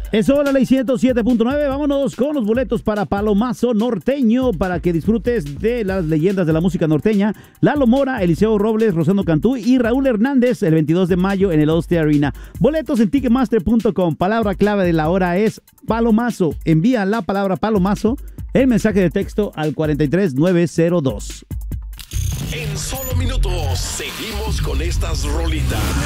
Eso, la ley 107.9. Vámonos con los boletos para Palomazo Norteño para que disfrutes de las leyendas de la música norteña. Lalo Mora, Eliseo Robles, Rosendo Cantú y Raúl Hernández el 22 de mayo en el Allstate Arena. Boletos en Ticketmaster.com. Palabra clave de la hora es Palomazo. Envía la palabra Palomazo, el mensaje de texto al 43902. En solo minutos seguimos con estas rolitas.